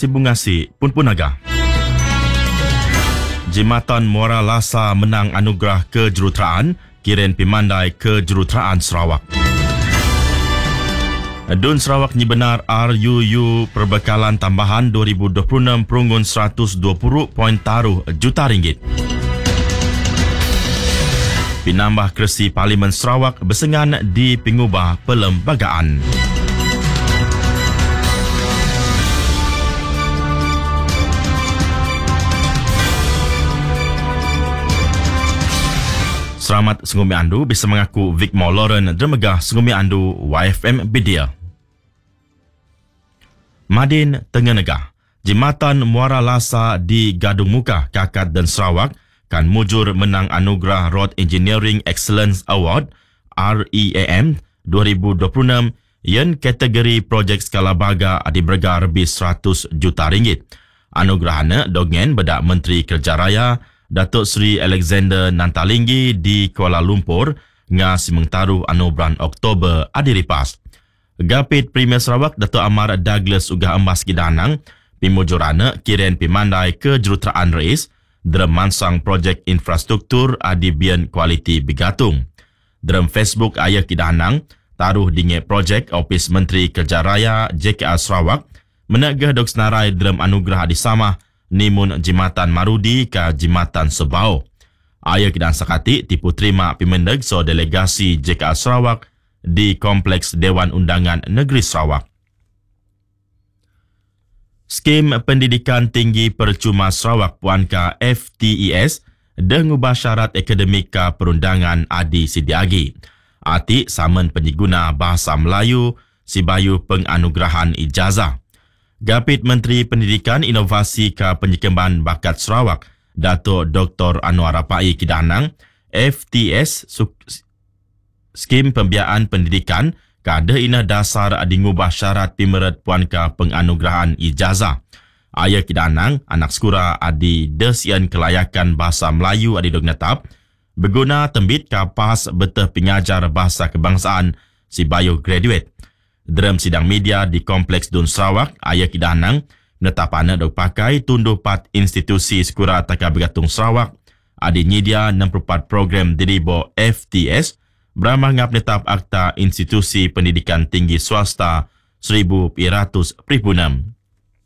Sibungasi pun punaga. Jimatan Muara Lasa menang anugerah kejuruteraan Kiren Pimandai Kejuruteraan Sarawak. Dun Sarawak ni benar RUU perbekalan tambahan 2026 perunggun 120 poin taruh juta ringgit. Pinambah Keresi Parlimen Sarawak bersengan di pengubah perlembagaan. Selamat Sengumi Andu bisa mengaku Vicmore Lauren Dermegah Sengumi Andu YFM Bidia. Madin Tengenegah. Jimatan Muara Lasa di Gadung Muka, Kakat dan Sarawak kan mujur menang anugerah Road Engineering Excellence Award REAM 2026 yang kategori projek skala baga diberga lebih 100 juta ringgit. Anugerahana dongen bedak Menteri Kerja Raya Datuk Seri Alexander Nantalinggi di Kuala Lumpur nga simengtaruh bulan Oktober adiripas. Gapit Premier Sarawak Datuk Amar Douglas ugah emas kidanang pimujurana Kiren Pimandai Kejuruteraan Rais dalam mansang projek infrastruktur adibian kualiti bigatung. Dalam Facebook ayah kidanang taruh dinge projek Ofis Menteri Kerja Raya JKR Sarawak menegah dok senarai dalam anugerah disama nimun Jimatan Marudi ke Jimatan Sebau. Ayah kidan sakati tipu terima pimendeg so delegasi JKR Sarawak di Kompleks Dewan Undangan Negeri Sarawak. Skim Pendidikan Tinggi Percuma Sarawak Puanka FTES dengubah syarat akademik ke perundangan adi sidiagi. Ati saman penyiguna bahasa Melayu sibayu penganugerahan ijazah. Gapit Menteri Pendidikan Inovasi ke Penyekemban Bakat Sarawak Datuk Dr. Anwar Rapai kidanang FTS Skim Pembiayaan Pendidikan kada ina dasar adingubah syarat pimeret puanka penganugerahan ijazah. Ayah kidanang anak sekura adi desian kelayakan bahasa Melayu adi dog netap berguna tembit kapas betah pengajar bahasa kebangsaan si bio graduate. Dalam sidang media di Kompleks Dun Sarawak, ayah kidanang menetapana dog pakai tunduh pat institusi sekura taka bergatung Sarawak adi nyedia 64 program diribo FTS beramah ngap netap Akta Institusi Pendidikan Tinggi Swasta 1,500 Pripunam.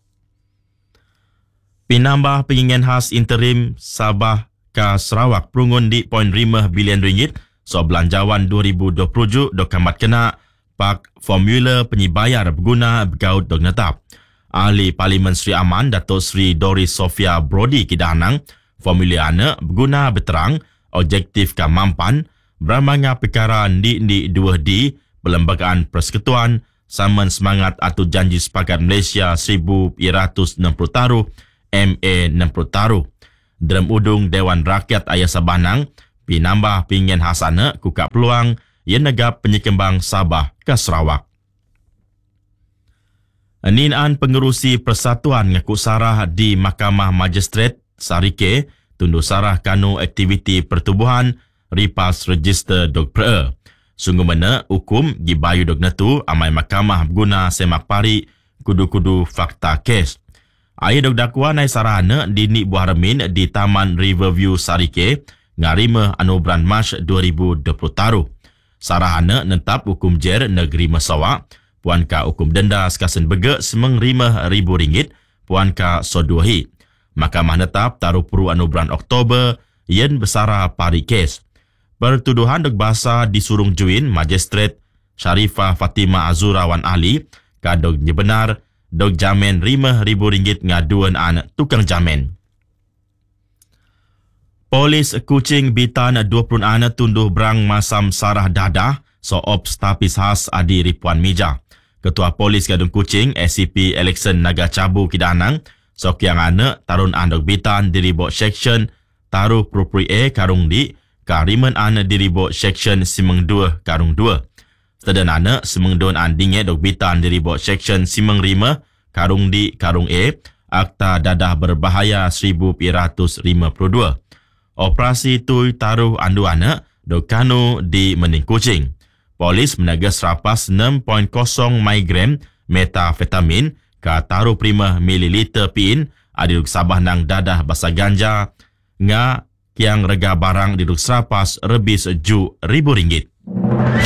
Pinambah pengingin khas interim Sabah ke Sarawak perungun di 0.5 bilion ringgit so belanjawan 2027 dok kamat kena pak formula penyibayar berguna begaut dok netap. Ahli Parlimen Sri Aman Datuk Sri Doris Sofia Brody kidanang formula ana berguna berterang objektif ke mampan beramanya perkara di 2D Perlembagaan Persekutuan saman semangat atau janji sepakat Malaysia 1,260 taruh MA 60 taruh. Dalam udung Dewan Rakyat Ayah Sabanang pinambah pingin hasana kuka peluang yang negap penyekembang Sabah ke Sarawak. Ninaan pengerusi Persatuan ngaku sarah di Mahkamah Magistrate Sarike tunduh sarah kanu aktiviti pertubuhan Ripas Register Dog Pre. Sungguh mana hukum gibayu dog netu amai mahkamah guna semak pari kudu-kudu fakta kes. Ayah dog dakwa nai sarana di Nik Buah Remin di Taman Riverview Sarike ngarima anuberan Mac 2020 taruh. Sarana nentap hukum jer negeri Mesawak puanka hukum denda sekasen bege RM5,000 puanka soduhi. Mahkamah netap taruh puru anuberan Oktober yen besara pari kes. Pertuduhan dok bahasa disurung juin Magistrat Sharifah Fatimah Azura Wan Ali kadog nyebenar dok jamin RM5,000 ngaduan an tukang jamin. Polis Kuching Bitan 20 an tunduh berang masam sarah dadah so ops tapis khas adi ripuan mija. Ketua Polis Gadung Kuching SCP Alexan Naga Cabu kidanang sok yang ana tarun andok bitan diribok section taruh propri A karung di kariman ana diribok section simeng 2 karung 2. Sedanana simeng 2 an dinge dok bitan diribok section simeng 5 karung di karung A Akta Dadah Berbahaya 1,552. Operasi tu taruh anduana dok kanu di Mening Kuching. Polis menaga serapas 6.0 miligram metafetamin ka taruh prima mililiter pin adiluk sabah nang dadah basa ganja nga kiang rega barang diluk serapas lebih RM1,000.